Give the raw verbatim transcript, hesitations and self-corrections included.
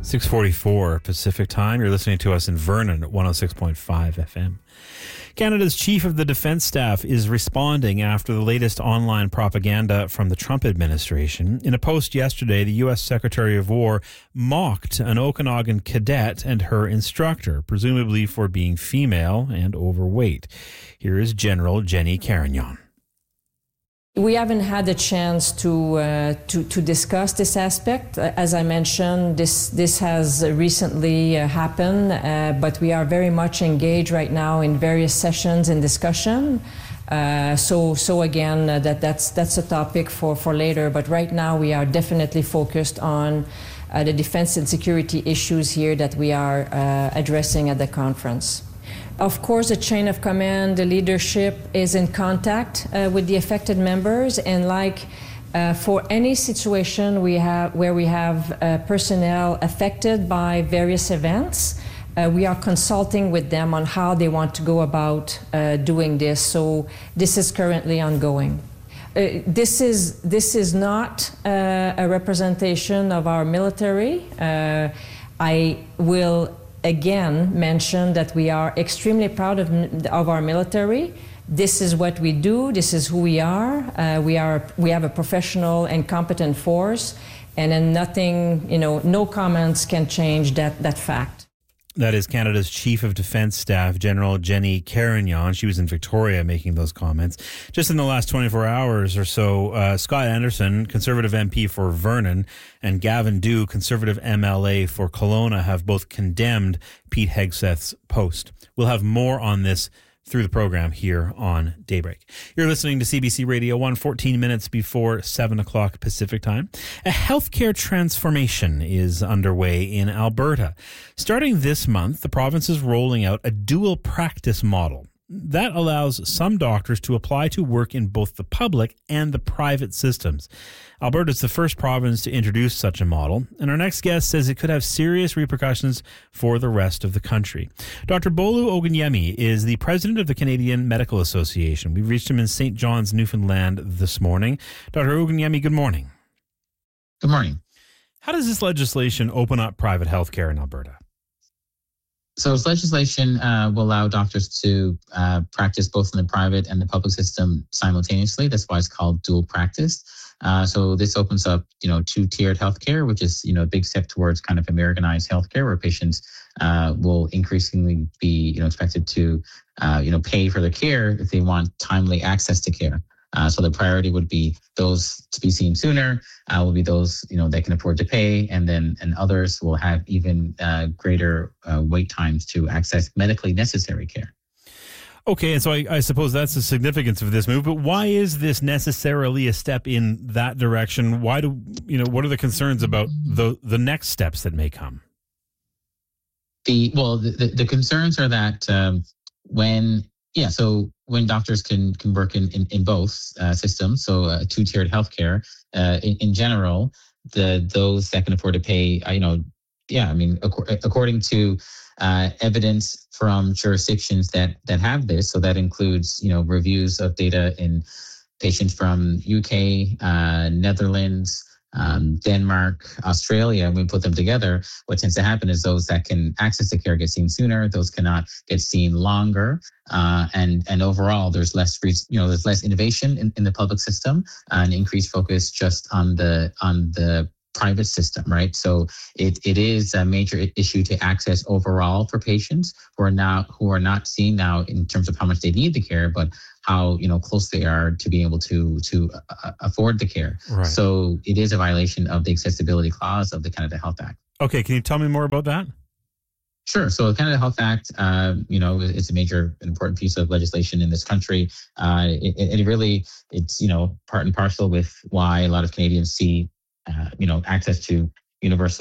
six forty-four Pacific Time. You're listening to us in Vernon at one oh six point five F M. Canada's Chief of the Defence Staff is responding after the latest online propaganda from the Trump administration. In a post yesterday, the U S Secretary of War mocked an Okanagan cadet and her instructor, presumably for being female and overweight. Here is General Jenny Carignan. We haven't had a chance to, uh, to to discuss this aspect. As I mentioned, this this has recently uh, happened, uh, but we are very much engaged right now in various sessions and discussion. Uh, so so again, uh, that that's that's a topic for, for later. But right now, we are definitely focused on uh, the defense and security issues here that we are uh, addressing at the conference. Of course, the chain of command, the leadership is in contact uh, with the affected members, and like uh, for any situation we have where we have uh, personnel affected by various events, uh, we are consulting with them on how they want to go about uh, doing this. So this is currently ongoing. Uh, this is this is not uh, a representation of our military. Uh, I will again mention that we are extremely proud of, of our military. This is what we do. This is who we are. Uh, we are. We have a professional and competent force, and then nothing, you know, no comments can change that, that fact. That is Canada's Chief of Defence Staff, General Jenny Carignan. She was in Victoria making those comments. Just in the last twenty-four hours or so, uh, Scott Anderson, Conservative M P for Vernon, and Gavin Dew, Conservative M L A for Kelowna, have both condemned Pete Hegseth's post. We'll have more on this through the program here on Daybreak. You're listening to C B C Radio one, fourteen minutes before seven o'clock Pacific Time. A healthcare transformation is underway in Alberta. Starting this month, the province is rolling out a dual practice model. That allows some doctors to apply to work in both the public and the private systems. Alberta is the first province to introduce such a model, and our next guest says it could have serious repercussions for the rest of the country. Doctor Bolu Ogunyemi is the president of the Canadian Medical Association. We've reached him in Saint John's, Newfoundland this morning. Doctor Ogunyemi, good morning. Good morning. How does this legislation open up private health care in Alberta? So this legislation uh, will allow doctors to uh, practice both in the private and the public system simultaneously. That's why it's called dual practice. Uh, so this opens up, you know, two-tiered healthcare, which is, you know, a big step towards kind of Americanized healthcare, where patients uh, will increasingly be, you know, expected to, uh, you know, pay for their care if they want timely access to care. Uh, so the priority would be those to be seen sooner, uh, will be those, you know, that can afford to pay, and then and others will have even uh, greater uh, wait times to access medically necessary care. Okay, and so I, I suppose that's the significance of this move, but why is this necessarily a step in that direction? Why do, you know, what are the concerns about the the next steps that may come? The well, the, the, the concerns are that um, when, yeah, so when doctors can, can work in, in, in both uh, systems, so uh, two-tiered healthcare, uh, in, in general, the those that can afford to pay, uh, you know, yeah, I mean, ac- according to uh, evidence from jurisdictions that, that have this, so that includes, you know, reviews of data in patients from U K, uh, Netherlands, um, Denmark, Australia, and we put them together, what tends to happen is those that can access the care get seen sooner, those cannot get seen longer, uh, and and overall there's less, you know, there's less innovation in, in the public system, uh, and increased focus just on the on the private system, right? So it it is a major issue to access overall for patients who are not who are not seen now in terms of how much they need the care, but how, you know, close they are to being able to to uh, afford the care. Right. So it is a violation of the accessibility clause of the Canada Health Act. Okay, can you tell me more about that? Sure. So the Canada Health Act, uh, you know, is a major, important piece of legislation in this country. Uh, it, it really, it's, you know, part and parcel with why a lot of Canadians see, uh, you know, access to universal